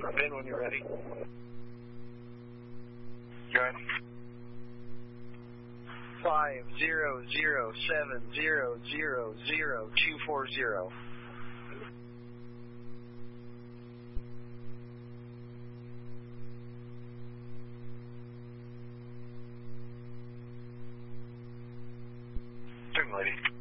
Ben, when you're ready. Go ahead. 500700240. Turn, lady.